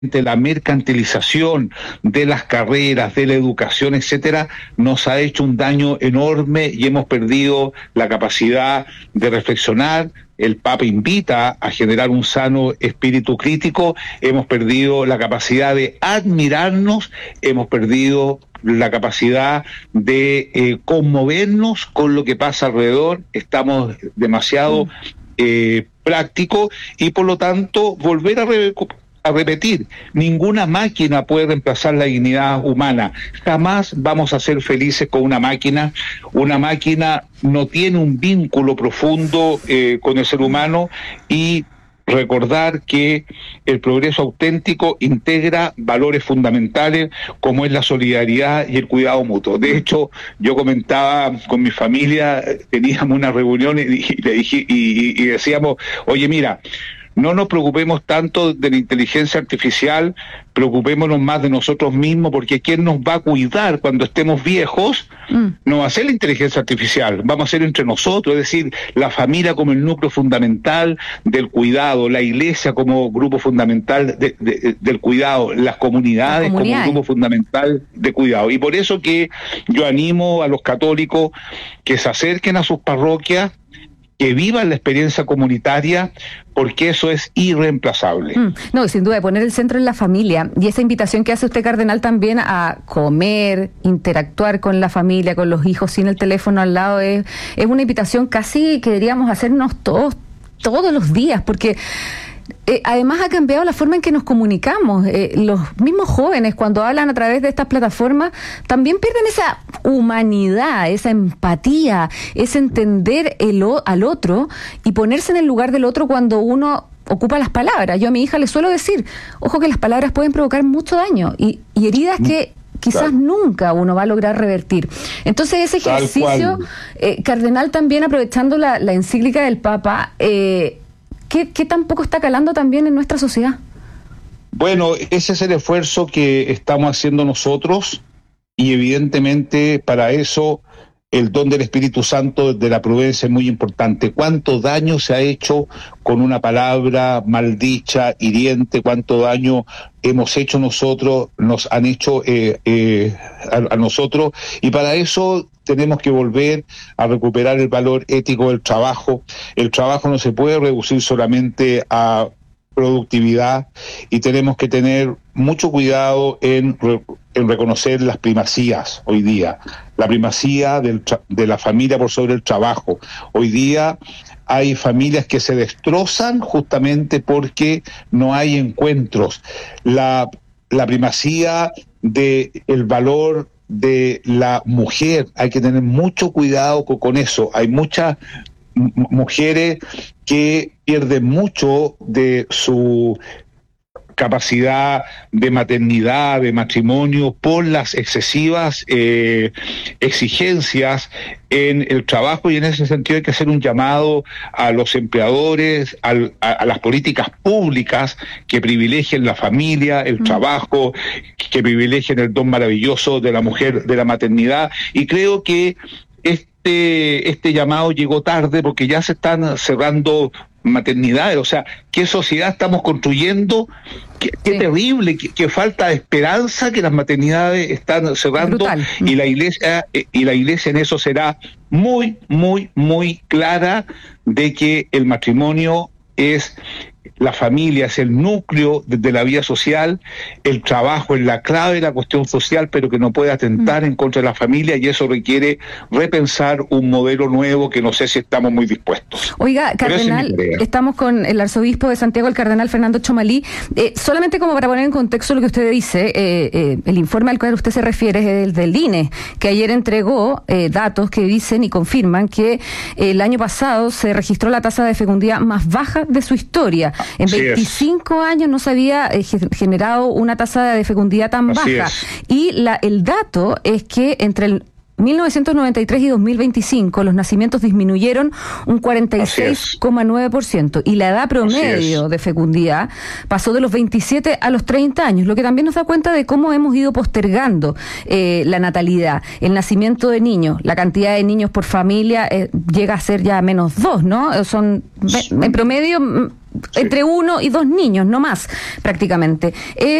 la mercantilización de las carreras, de la educación, etcétera, nos ha hecho un daño enorme y hemos perdido la capacidad de reflexionar. El Papa invita a generar un sano espíritu crítico. Hemos perdido la capacidad de admirarnos, hemos perdido la capacidad de conmovernos con lo que pasa alrededor. Estamos demasiado prácticos y por lo tanto volver a repetir, ninguna máquina puede reemplazar la dignidad humana. Jamás vamos a ser felices con una máquina. Una máquina no tiene un vínculo profundo con el ser humano, y recordar que el progreso auténtico integra valores fundamentales como es la solidaridad y el cuidado mutuo. De hecho, yo comentaba con mi familia, teníamos una reunión y le dije, y decíamos, oye, mira, no nos preocupemos tanto de la inteligencia artificial, preocupémonos más de nosotros mismos, porque ¿quién nos va a cuidar cuando estemos viejos? No va a ser la inteligencia artificial, vamos a ser entre nosotros, es decir, la familia como el núcleo fundamental del cuidado, la iglesia como grupo fundamental del cuidado, las comunidades como grupo fundamental de cuidado. Y por eso que yo animo a los católicos que se acerquen a sus parroquias, que vivan la experiencia comunitaria, porque eso es irreemplazable. No, sin duda, poner el centro en la familia, y esa invitación que hace usted, cardenal, también a comer, interactuar con la familia, con los hijos, sin el teléfono al lado, es una invitación casi que deberíamos hacernos todos los días, porque además ha cambiado la forma en que nos comunicamos. Los mismos jóvenes, cuando hablan a través de estas plataformas, también pierden esa humanidad, esa empatía, ese entender al otro y ponerse en el lugar del otro cuando uno ocupa las palabras. Yo a mi hija le suelo decir, ojo que las palabras pueden provocar mucho daño y heridas que quizás nunca uno va a lograr revertir. Entonces ese ejercicio, cardenal, también aprovechando la encíclica del Papa, ¿qué tampoco está calando también en nuestra sociedad? Bueno, ese es el esfuerzo que estamos haciendo nosotros, y evidentemente para eso el don del Espíritu Santo de la prudencia es muy importante. ¿Cuánto daño se ha hecho con una palabra maldicha, hiriente? ¿Cuánto daño hemos hecho nosotros, nos han hecho a nosotros? Y para eso tenemos que volver a recuperar el valor ético del trabajo. El trabajo no se puede reducir solamente a productividad, y tenemos que tener mucho cuidado en reconocer las primacías hoy día. La primacía de la familia por sobre el trabajo. Hoy día hay familias que se destrozan justamente porque no hay encuentros. La primacía del valor de la mujer, hay que tener mucho cuidado con eso. Hay muchas mujeres que pierden mucho de su capacidad de maternidad, de matrimonio, por las excesivas exigencias en el trabajo, y en ese sentido hay que hacer un llamado a los empleadores, a las políticas públicas que privilegien la familia, el trabajo, que privilegien el don maravilloso de la mujer, de la maternidad. Y creo que este llamado llegó tarde, porque ya se están cerrando maternidades. O sea, ¿qué sociedad estamos construyendo? Qué terrible, qué falta de esperanza, que las maternidades están cerrando. Y la iglesia en eso será muy, muy, muy clara, de que el matrimonio es la familia, es el núcleo de la vida social, el trabajo es la clave de la cuestión social, pero que no puede atentar en contra de la familia, y eso requiere repensar un modelo nuevo que no sé si estamos muy dispuestos. Oiga, cardenal, estamos con el arzobispo de Santiago, el cardenal Fernando Tchomalí. Solamente como para poner en contexto lo que usted dice, el informe al cual usted se refiere es el del INE, que ayer entregó datos que dicen y confirman que el año pasado se registró la tasa de fecundidad más baja de su historia. En 25 años no se había generado una tasa de fecundidad tan baja. Y el dato es que entre el 1993 y 2025 los nacimientos disminuyeron un 46,9%, y la edad promedio de fecundidad pasó de los 27 a los 30 años, lo que también nos da cuenta de cómo hemos ido postergando la natalidad, el nacimiento de niños. La cantidad de niños por familia llega a ser ya -2, ¿no? Son en promedio entre 1 y 2 niños, no más, prácticamente.